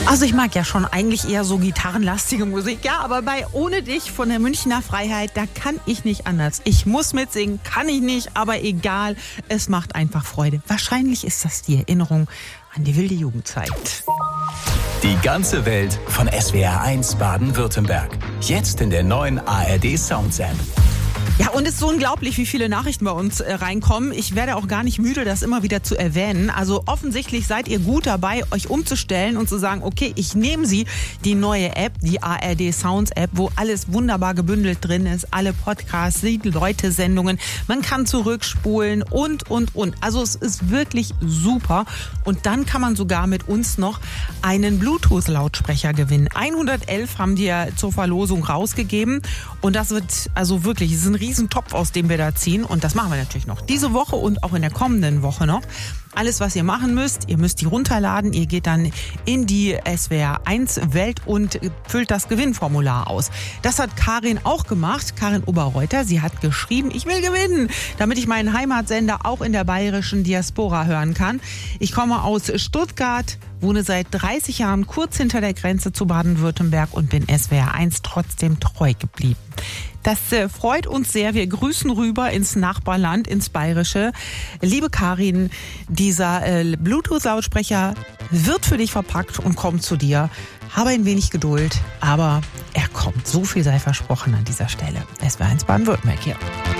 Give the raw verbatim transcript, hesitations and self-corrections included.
Also ich mag ja schon eigentlich eher so gitarrenlastige Musik, ja, aber bei Ohne dich von der Münchner Freiheit, da kann ich nicht anders. Ich muss mitsingen, kann ich nicht, aber egal, es macht einfach Freude. Wahrscheinlich ist das die Erinnerung an die wilde Jugendzeit. Die ganze Welt von S W R eins Baden-Württemberg. Jetzt in der neuen A R D Sounds App. Ja, und es ist so unglaublich, wie viele Nachrichten bei uns äh, reinkommen. Ich werde auch gar nicht müde, das immer wieder zu erwähnen. Also offensichtlich seid ihr gut dabei, euch umzustellen und zu sagen, okay, ich nehme sie, die neue App, die A R D Sounds App, wo alles wunderbar gebündelt drin ist. Alle Podcasts, die Leute-Sendungen. Man kann zurückspulen und, und, und. Also es ist wirklich super. Und dann kann man sogar mit uns noch einen Bluetooth-Lautsprecher gewinnen. hundertelf haben die ja zur Verlosung rausgegeben. Und das wird also wirklich, es ist ein Riesentopf, aus dem wir da ziehen. Und das machen wir natürlich noch diese Woche und auch in der kommenden Woche noch. Alles, was ihr machen müsst, ihr müsst die runterladen. Ihr geht dann in die S W R eins Welt und füllt das Gewinnformular aus. Das hat Karin auch gemacht, Karin Oberreuter. Sie hat geschrieben, ich will gewinnen, damit ich meinen Heimatsender auch in der bayerischen Diaspora hören kann. Ich komme aus Stuttgart, wohne seit dreißig Jahren kurz hinter der Grenze zu Baden-Württemberg und bin S W R eins trotzdem treu geblieben. Das äh, freut uns sehr. Wir grüßen rüber ins Nachbarland, ins Bayerische. Liebe Karin, dieser äh, Bluetooth-Lautsprecher wird für dich verpackt und kommt zu dir. Habe ein wenig Geduld, aber er kommt. So viel sei versprochen an dieser Stelle. S W R eins Baden-Württemberg hier.